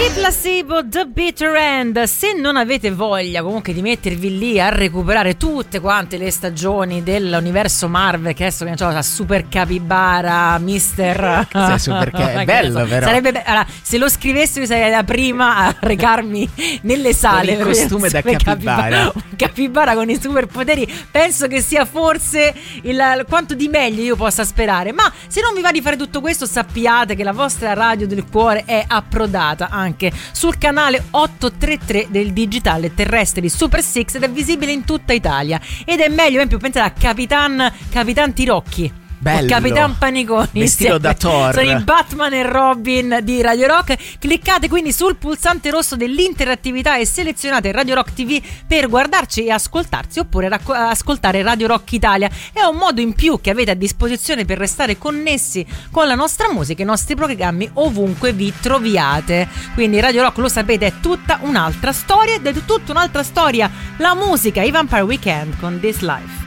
Placebo, The Bitter End. Se non avete voglia comunque di mettervi lì a recuperare tutte quante le stagioni dell'universo Marvel, che adesso la Super Capybara, Mister Super è bello, però sarebbe allora, se lo scritessi sarei la prima a recarmi nelle sale con il costume da capibara. Un capibara con i superpoteri. Penso che sia forse quanto di meglio io possa sperare. Ma se non vi va di fare tutto questo, sappiate che la vostra radio del cuore è approdata anche sul canale 833 del digitale terrestre di Super Six ed è visibile in tutta Italia. Ed è meglio, per esempio, pensare a Capitan Tirocchi. Bello. Capitan Paniconi, vestito da Thor. Sono i Batman e Robin di Radio Rock. Cliccate quindi sul pulsante rosso dell'interattività e selezionate Radio Rock TV per guardarci e ascoltarci, oppure ascoltare Radio Rock Italia. È un modo in più che avete a disposizione per restare connessi con la nostra musica e i nostri programmi ovunque vi troviate. Quindi Radio Rock, lo sapete, è tutta un'altra storia, ed è tutta un'altra storia la musica. I Vampire Weekend con This Life.